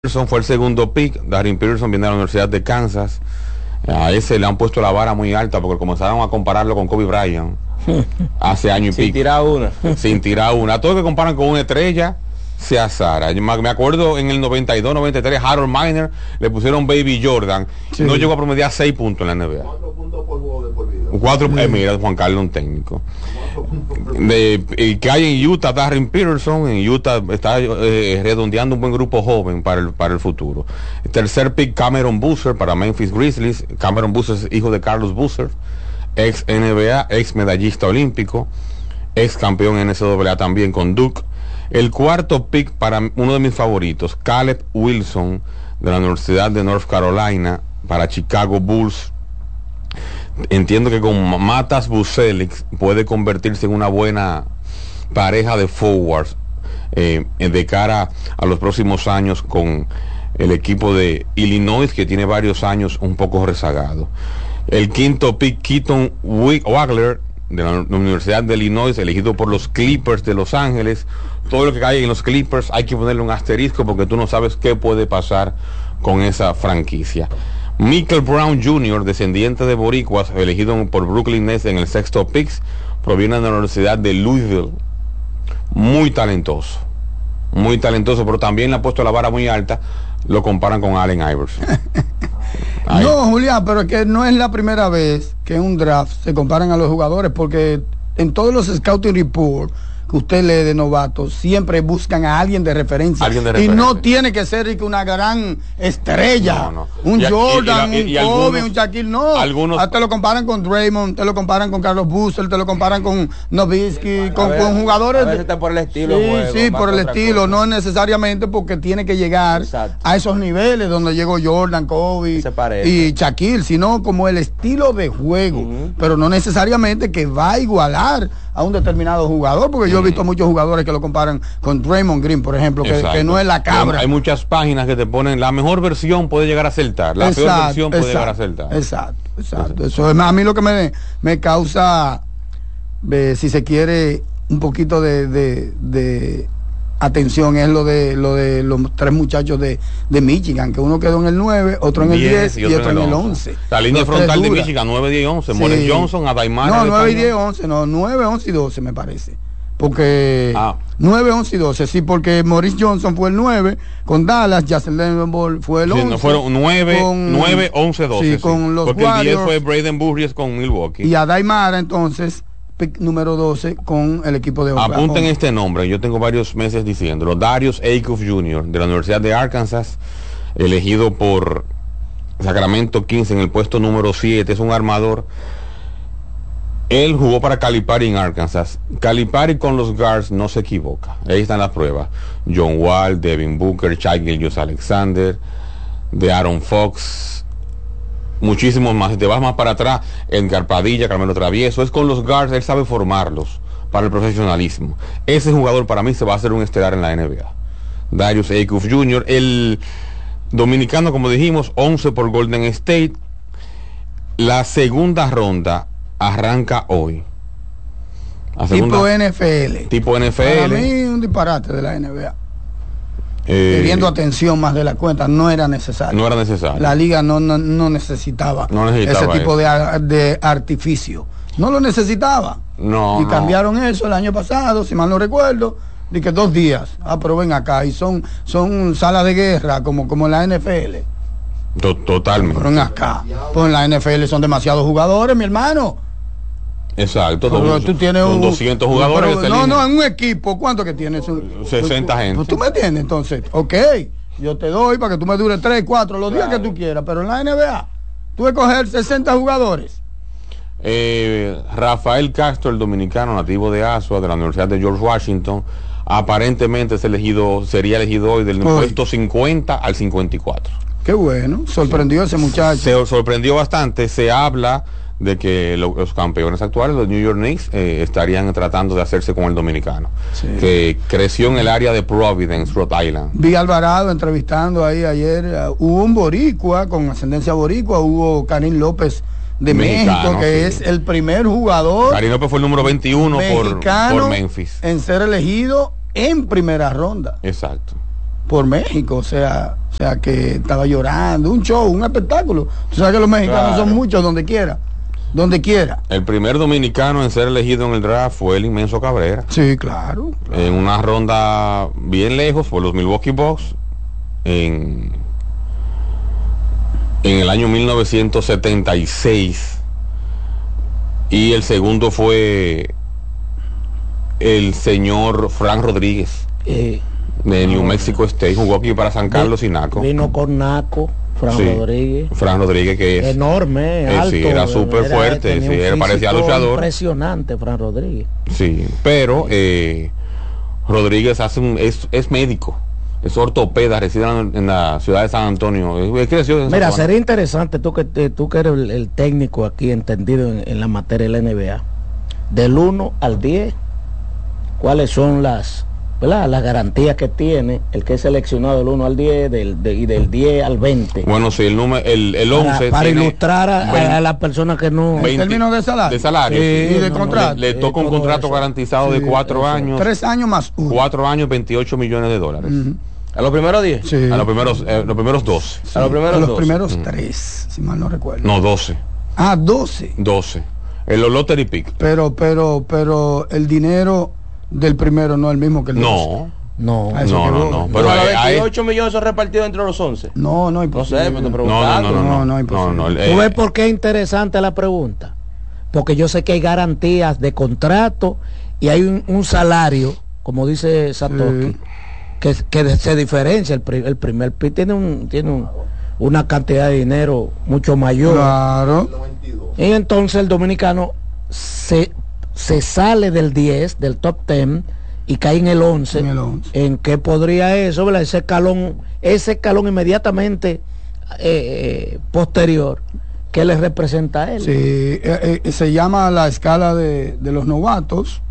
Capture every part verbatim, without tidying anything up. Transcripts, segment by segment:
Pearson fue el segundo pick. Darin Pearson viene de la Universidad de Kansas. A ese le han puesto la vara muy alta porque comenzaron a compararlo con Kobe Bryant hace año y sin pico. tirar una. Sin tirar una. A todos que comparan con una estrella se azara. Yo me acuerdo en el noventa y dos noventa y tres, Harold Miner le pusieron Baby Jordan. Sí. No llegó a promediar seis puntos en la N B A. Cuatro puntos por juego de por vida. Cuatro, eh, mira, Juan Carlos, un técnico. De, y que hay en Utah, Darin Pearson. En Utah está eh, redondeando un buen grupo joven para el, para el futuro. Tercer pick, Cameron Boozer para Memphis Grizzlies. Cameron Boozer es hijo de Carlos Boozer, ex N B A, ex medallista olímpico, ex campeón en N C A A también con Duke. El cuarto pick para uno de mis favoritos, Caleb Wilson de la Universidad de North Carolina para Chicago Bulls. Entiendo que con Matas Buselix puede convertirse en una buena pareja de forwards eh, de cara a los próximos años con el equipo de Illinois, que tiene varios años un poco rezagado. El quinto pick, Keaton Wagler de la Universidad de Illinois, elegido por los Clippers de Los Ángeles. Todo lo que cae en los Clippers hay que ponerle un asterisco porque tú no sabes qué puede pasar con esa franquicia. Michael Brown junior, descendiente de boricuas, elegido por Brooklyn Nets en el sexto pick, proviene de la Universidad de Louisville. Muy talentoso, muy talentoso, pero también le ha puesto la vara muy alta. Lo comparan con Allen Iverson. No, Julián, pero es que no es la primera vez que en un draft se comparan a los jugadores, porque en todos los scouting reports que usted lee de novatos siempre buscan a alguien de referencia, alguien de y referencia. No tiene que ser una gran estrella, no, no. un y, Jordan, y, y, y, un Kobe, algunos, un Shaquille, no, algunos... te lo comparan con Draymond, te lo comparan con Carlos Boozer, te lo comparan con Nowitzki, con, ver, con jugadores. A veces está por el estilo. Sí, juego, sí, por el estilo, cosa. No necesariamente porque tiene que llegar Exacto. a esos niveles donde llegó Jordan, Kobe y Shaquille, sino como el estilo de juego, uh-huh. pero no necesariamente que va a igualar a un determinado jugador, porque yo he visto muchos jugadores que lo comparan con Draymond Green, por ejemplo, que, que no es la cabra. Hay muchas páginas que te ponen la mejor versión puede llegar a ser tal, la exacto, peor versión puede exacto, llegar a ser tal. Exacto, exacto. Eso es a mí lo que me, me causa, eh, si se quiere, un poquito de, de, de atención es lo de lo de los tres muchachos de, de Michigan, que uno quedó en el nueve, otro en el diez y, y otro en el once. La línea frontal de Michigan, nueve, diez y once. Sí. Morris Johnson, Adaimara. No, nueve, diez, once, no, nueve, once y doce me parece. Porque ah. nueve, once y doce, sí, porque Morris Johnson fue el nueve con Dallas, Jason Lennon fue el once. Sí, no, fueron nueve, once, doce. Sí, con los porque Warriors, el diez fue Braden Burries con Milwaukee. Y Adaimara entonces número doce con el equipo de Oklahoma. Apunten este nombre, yo tengo varios meses diciéndolo. Darius Acuff junior de la Universidad de Arkansas, elegido por Sacramento Kings en el puesto número siete, es un armador. Él jugó para Calipari en Arkansas. Calipari con los guards no se equivoca. Ahí están las pruebas. John Wall, Devin Booker, Shai Gilgeous-Alexander, de Aaron Fox, muchísimos más. Si te vas más para atrás, Edgar Padilla, Carmelo Travieso, es con los guards, él sabe formarlos para el profesionalismo. Ese jugador para mí se va a hacer un estelar en la N B A. Darius Acuff junior, el dominicano, como dijimos, once por Golden State. La segunda ronda arranca hoy. La segunda, tipo N F L. Tipo N F L. Para mí un disparate de la N B A. Eh, Queriendo atención más de la cuenta, no era necesario. No era necesario. La liga no, no, no, necesitaba, no necesitaba ese tipo de, de artificio. No lo necesitaba. No. Y no. cambiaron eso el año pasado, si mal no recuerdo, de que dos días. Ah, pero ven acá. Y son, son salas de guerra como, como en la N F L. Totalmente. Pero ven acá. Pues en la N F L son demasiados jugadores, mi hermano. Exacto, pero tú tienes un, doscientos jugadores. Pero, no, no, en un equipo, ¿cuánto que tienes? sesenta gente. Pues tú me entiendes, entonces, ok, yo te doy para que tú me dures tres, cuatro, los claro. días que tú quieras, pero en la N B A, tú vas a coger sesenta jugadores. Eh, Rafael Castro, el dominicano nativo de Asua, de la Universidad de George Washington, aparentemente es elegido, sería elegido hoy del hoy. puesto cincuenta al cincuenta y cuatro. Qué bueno, sorprendió ese muchacho. Se sorprendió bastante, se habla de que lo, los campeones actuales, los New York Knicks, eh, estarían tratando de hacerse con el dominicano, sí. que creció en el área de Providence, Rhode Island. Vi a Alvarado entrevistando ahí ayer, uh, hubo un boricua con ascendencia boricua, hubo Karim López de Mexicano, México, que sí. es el primer jugador. Karim López fue el número veintiuno por, por Memphis en ser elegido en primera ronda. Exacto. por México, o sea, o sea que estaba llorando, un show, un espectáculo. Tú sabes que los mexicanos claro. son muchos donde quiera. Donde quiera. El primer dominicano en ser elegido en el draft fue el inmenso Cabrera. Sí, claro. claro. En una ronda bien lejos por los Milwaukee Bucks en, en el año mil novecientos setenta y seis. Y el segundo fue el señor Frank Rodríguez eh, de New Mexico State. Jugó aquí para San Carlos y Naco. Vino con Naco. Fran sí, Rodríguez. Fran Rodríguez, que es enorme, eh, alto. Sí, era súper fuerte, sí, era, parecía luchador. Impresionante, Fran Rodríguez. Sí, pero eh, Rodríguez hace un, es, es médico, es ortopeda, reside en, en la ciudad de San Antonio. Es, es Mira, sería interesante, tú que, tú que eres el, el técnico aquí, entendido en, en la materia de la N B A, del uno al diez, ¿cuáles son las... ¿verdad? Las garantías que tiene el que es seleccionado del uno al diez del, de, y del diez al veinte? Bueno, sí, el número, el, el once. Para, para ilustrar a, veinte, a las personas que no. En términos de salario. De salario. Sí, sí, y de no, contrato. Le, le toca un contrato eso. garantizado sí, de cuatro eso. años. Tres años más uno. Cuatro años, veintiocho millones de dólares. Uh-huh. ¿A los primeros diez? Sí. A los primeros, eh, los primeros doce. Sí. A los primeros, a los primeros uh-huh. tres, si mal no recuerdo. No, doce. Ah, doce. doce. El lottery pick. Pero, pero, pero el dinero del primero no es el mismo que el doce. No. No, no, no, no, pero hay, veintiocho hay... millones son repartidos entre los once. No, no, no sé, pero te no, no, no, no, no, no, no, ¿Tú ves por qué es interesante la pregunta? Porque yo sé que hay garantías de contrato y hay un, un salario, como dice Satoshi, sí. que, que se diferencia. El, el primer pick tiene un, tiene un, una cantidad de dinero mucho mayor. Claro. Y entonces el dominicano se, se sale del diez, del top diez, y cae en el once. En el once. ¿En qué podría eso, ¿verdad? Ese escalón, ese escalón inmediatamente eh, posterior, ¿qué le representa a él? Sí, eh, eh, se llama la escala de, de los novatos.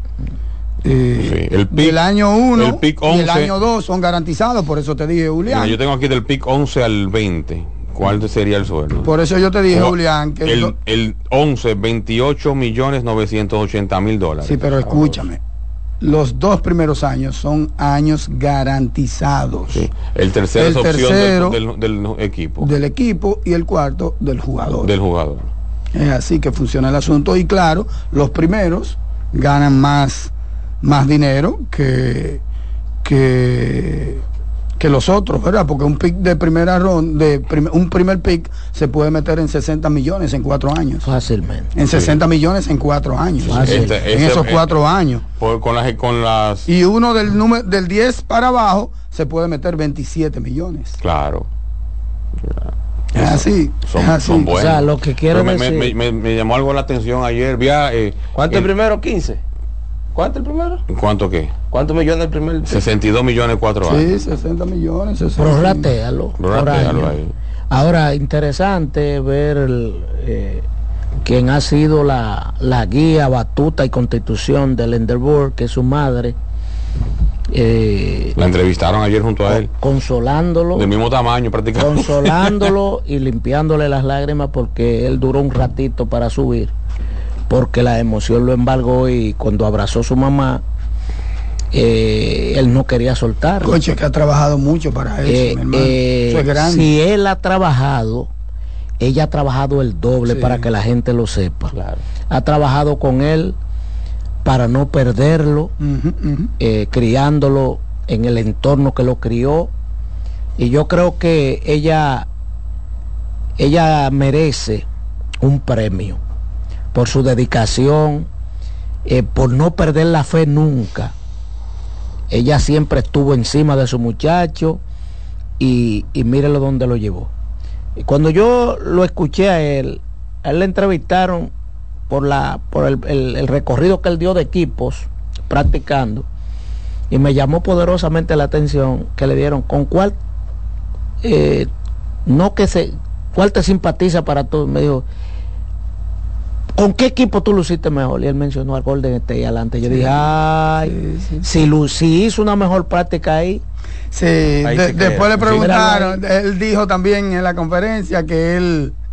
Eh, sí, el pick, del año uno y el año dos son garantizados, por eso te dije, Julián. Mira, yo tengo aquí del pick once al veinte. ¿Cuál sería el sueldo? Por eso yo te dije, o, Julián, que el, el once, veintiocho millones novecientos ochenta mil dólares. Sí, pero escúchame. Los dos primeros años son años garantizados. Sí. El tercero el es opción tercero del, del, del equipo. Del equipo y el cuarto del jugador. Del jugador. Es así que funciona el asunto. Y claro, los primeros ganan más, más dinero que, que, que los otros, ¿verdad? Porque un pick de primera ronda, de prim, un primer pick se puede meter en sesenta millones en cuatro años. Fácilmente. En sesenta sí. millones en cuatro años. Este, en este, esos cuatro este, años. Por, con, las, con las... Y uno del número del diez para abajo se puede meter veintisiete millones. Claro. Es así. Son, es así. son buenos. O sea, lo que quiero me, decir... me, me, me llamó algo la atención ayer. Vía, eh, ¿Cuánto el primero? quince. ¿Cuánto el primero? ¿Cuánto qué? ¿Cuántos millones el primer? sesenta y dos millones cuatro sí, años. Sí, sesenta millones. sesenta. Prorratealo. Prorratealo ahí. Ahora, interesante ver el, eh, quién ha sido la, la guía, batuta y constitución del Endeavor, que es su madre. Eh, la entrevistaron ayer junto a él. Consolándolo. Del mismo tamaño prácticamente. Consolándolo y limpiándole las lágrimas porque él duró un ratito para subir. Porque la emoción lo embargó y cuando abrazó a su mamá, eh, él no quería soltar. Coche, que ha trabajado mucho para eso, eh, mi hermano. Eh, eso es grande. Si él ha trabajado, ella ha trabajado el doble sí. para que la gente lo sepa. Claro. Ha trabajado con él para no perderlo, uh-huh, uh-huh. Eh, criándolo en el entorno que lo crió. Y yo creo que ella, ella merece un premio por su dedicación, eh, por no perder la fe nunca. Ella siempre estuvo encima de su muchacho y, y mírelo dónde lo llevó. Y cuando yo lo escuché a él, a él le entrevistaron por la por el, el, el recorrido que él dio de equipos practicando y me llamó poderosamente la atención que le dieron con cuál eh, no que se cuál te simpatiza para tú. Me dijo, ¿con qué equipo tú luciste mejor? Y él mencionó al Golden State adelante. Yo sí, dije, ay, sí, sí. Si, Lu, si hizo una mejor práctica ahí. Sí, de, después le preguntaron, sí, él dijo también en la conferencia que él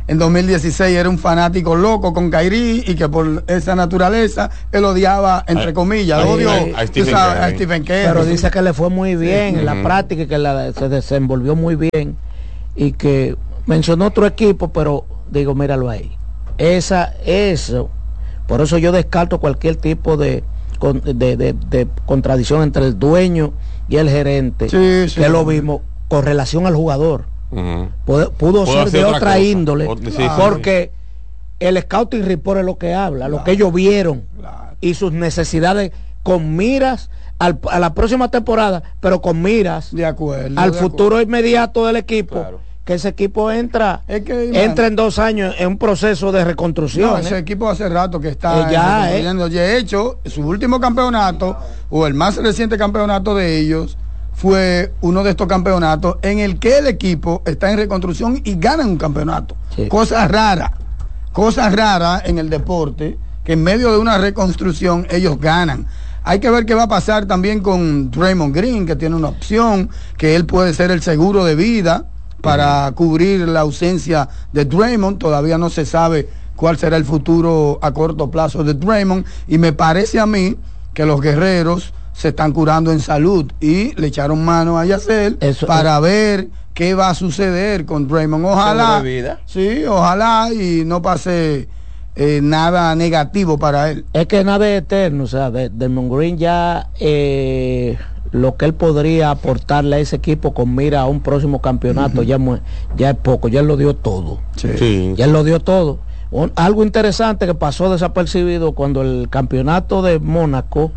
en dos mil dieciséis era un fanático loco con Kyrie y que por esa naturaleza él odiaba, entre comillas, ay, odio ay, a, Stephen sabes, a Stephen Curry. Pero dice que le fue muy bien sí. en la uh-huh. práctica y que la, se desenvolvió muy bien y que mencionó otro equipo, pero digo, míralo ahí. Esa, eso, por eso yo descarto cualquier tipo de, de, de, de contradicción entre el dueño y el gerente, sí, sí, que lo vimos con relación al jugador. Uh-huh. Pudo, pudo ser de otra, otra índole, o, sí, porque sí. el scouting report es lo que habla, claro. lo que ellos vieron claro. y sus necesidades con miras al, a la próxima temporada, pero con miras de acuerdo, al de futuro acuerdo. inmediato del equipo. Claro. Que ese equipo entra es que, entra en dos años en un proceso de reconstrucción. No, ese ¿eh? equipo hace rato que está eh, ya, eh. de hecho, su último campeonato o el más reciente campeonato de ellos fue uno de estos campeonatos en el que el equipo está en reconstrucción y ganan un campeonato. Sí. Cosa rara, cosa rara en el deporte, que en medio de una reconstrucción ellos ganan. Hay que ver qué va a pasar también con Draymond Green, que tiene una opción, que él puede ser el seguro de vida para uh-huh. cubrir la ausencia de Draymond. Todavía no se sabe cuál será el futuro a corto plazo de Draymond, y me parece a mí que los guerreros se están curando en salud y le echaron mano a Yacel Eso, para es... ver qué va a suceder con Draymond. Ojalá, sí, ojalá y no pase eh, nada negativo para él. Es que nada es eterno, o sea, de, Draymond Green ya eh, lo que él podría aportarle a ese equipo con mira a un próximo campeonato uh-huh. ya, ya es poco, ya él lo dio todo. Sí. Sí. Ya él lo dio todo. Un, algo interesante que pasó desapercibido cuando el campeonato de Mónaco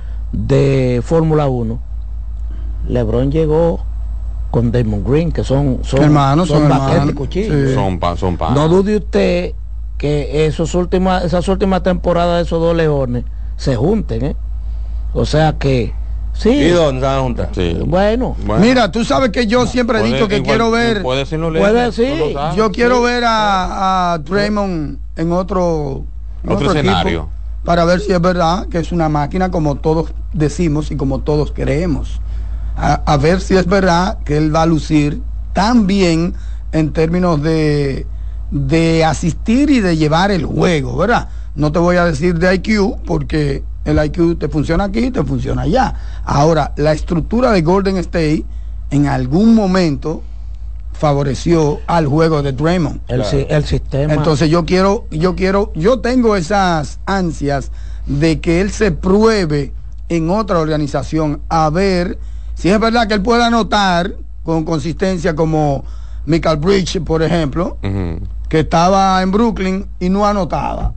de Fórmula uno, LeBron llegó con Draymond Green, que son son hermanos, son, son hermanos, cuchillos. Sí. Son pa, son pa. No dude usted que esos últimas, esas últimas temporadas de esos dos leones se junten, ¿eh? O sea que sí. ¿Y dónde se van a juntar? Sí. Bueno. bueno. Mira, tú sabes que yo siempre he dicho que igual, quiero ver. Puede ser, puede sí. Yo quiero sí. ver a, a Draymond en otro, en otro, otro escenario. Equipo, para ver si es verdad que es una máquina como todos decimos y como todos creemos. A, a ver si es verdad que él va a lucir tan bien en términos de, de asistir y de llevar el juego, ¿verdad? No te voy a decir de I Q, porque el I Q te funciona aquí, te funciona allá. Ahora, la estructura de Golden State en algún momento favoreció al juego de Draymond. El, claro. el sistema. Entonces yo quiero, yo quiero, yo tengo esas ansias de que él se pruebe en otra organización, a ver si es verdad que él pueda anotar con consistencia, como Michael Bridges, por ejemplo, uh-huh. que estaba en Brooklyn y no anotaba.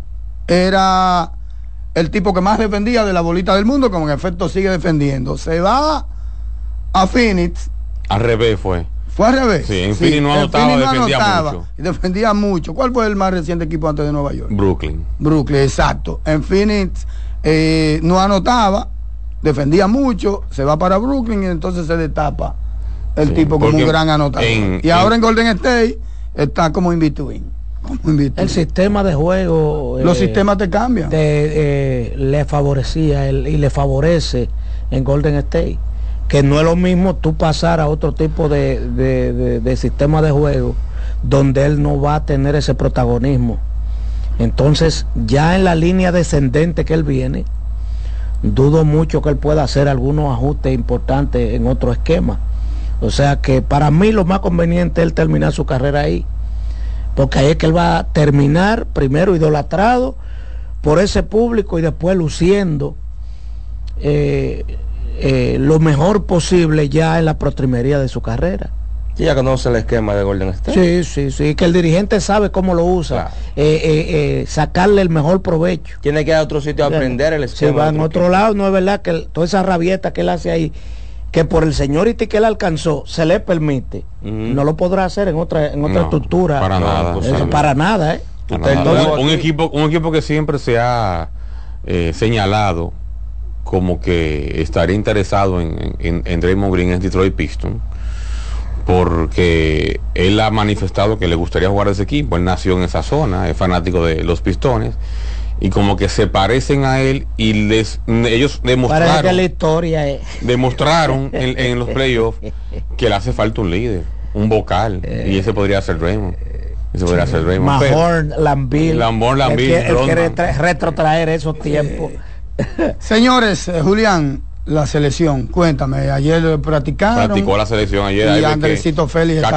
Era el tipo que más defendía de la bolita del mundo, como en efecto sigue defendiendo. Se va a Phoenix. Al revés fue. Fue al revés. Sí, en sí, Phoenix no anotaba, Phoenix no defendía anotaba, mucho. Y defendía mucho. ¿Cuál fue el más reciente equipo antes de Nueva York? Brooklyn. Brooklyn, exacto. En Phoenix eh, no anotaba, defendía mucho, se va para Brooklyn y entonces se destapa el sí, tipo como un gran anotador. En, y ahora en, en Golden State está como in between. Como in between. El sistema de juego. Los eh, sistemas te cambian. Te, eh, le favorecía el, y le favorece en Golden State. Que no es lo mismo tú pasar a otro tipo de, de, de, de sistema de juego donde él no va a tener ese protagonismo. Entonces, ya en la línea descendente que él viene, dudo mucho que él pueda hacer algunos ajustes importantes en otro esquema. O sea que para mí lo más conveniente es él terminar su carrera ahí, porque ahí es que él va a terminar primero idolatrado por ese público y después luciendo eh, eh, lo mejor posible ya en la postrimería de su carrera. Sí, ya conoce el esquema de Golden Sí, State. sí, sí, que el dirigente sabe cómo lo usa, claro. eh, eh, eh, sacarle el mejor provecho. Tiene que ir a otro sitio a aprender el esquema. Si va en otro, otro lado, no es verdad que el, toda esa rabieta que él hace ahí, que por el señority que él alcanzó, se le permite, uh-huh. no lo podrá hacer en otra en otra no, estructura. Para no, nada. Eso, no. Para nada, ¿eh? Para nada. Un, un, equipo, un equipo que siempre se ha eh, señalado como que estaría interesado en, en, en Draymond Green es Detroit Pistons, porque él ha manifestado que le gustaría jugar a ese equipo. Él nació en esa zona, es fanático de los Pistones, y como que se parecen a él y les ellos demostraron Parece que la historia es. demostraron en, en los playoffs que le hace falta un líder, un vocal, eh, y ese podría ser Draymond. Eso podría sí. ser Raymond. Mahorn, Lambill. Lambón, Lambill. Él quiere, quiere retrotraer esos tiempos. Señores, eh, Julián, la selección, cuéntame, ayer practicaron. Practicó la selección ayer. Y Andresito Félix está